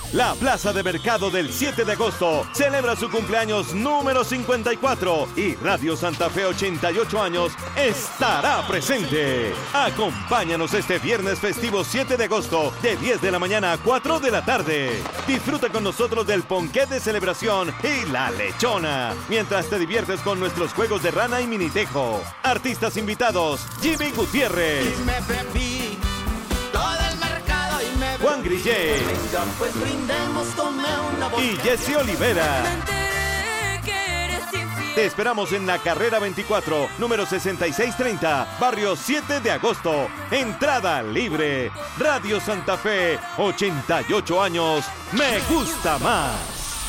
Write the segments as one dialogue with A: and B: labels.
A: La Plaza de Mercado del 7 de agosto celebra su cumpleaños número 54 y Radio Santa Fe 88 años estará presente. Acompáñanos este viernes festivo 7 de agosto de 10 de la mañana a 4 de la tarde. Disfruta con nosotros del ponqué de celebración y la lechona, mientras te diviertes con nuestros juegos de rana y minitejo. Artistas invitados: Jimmy Gutiérrez, Juan Grillé y Jesse Olivera. Te esperamos en la carrera 24, número 6630, barrio 7 de agosto. Entrada libre. Radio Santa Fe, 88 años. Me gusta más.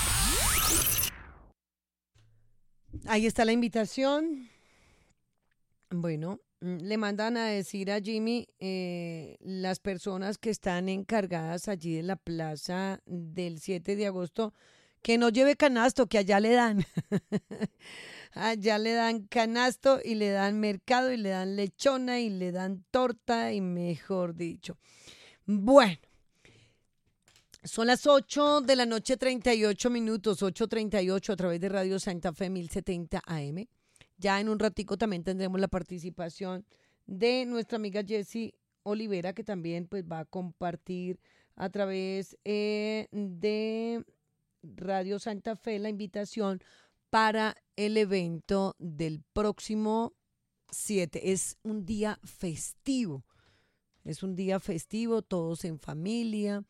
B: Ahí está la invitación. Bueno, le mandan a decir a Jimmy las personas que están encargadas allí de la plaza del 7 de agosto que no lleve canasto, que allá le dan. Allá le dan canasto y le dan mercado y le dan lechona y le dan torta y mejor dicho. Bueno, son las 8 de la noche, 38 minutos, 8:38 a través de Radio Santa Fe 1070 AM. Ya en un ratico también tendremos la participación de nuestra amiga Jessie Olivera, que también pues va a compartir a través de Radio Santa Fe la invitación para el evento del próximo 7. Es un día festivo. Es un día festivo, todos en familia.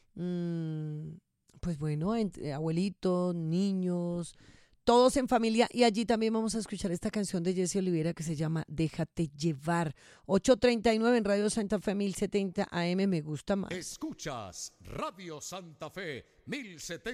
B: Pues bueno, entre abuelitos, niños, todos en familia, y allí también vamos a escuchar esta canción de Jessie Olivera que se llama Déjate Llevar. 8:39 en Radio Santa Fe 1070 AM, me gusta más.
C: Escuchas Radio Santa Fe 1070.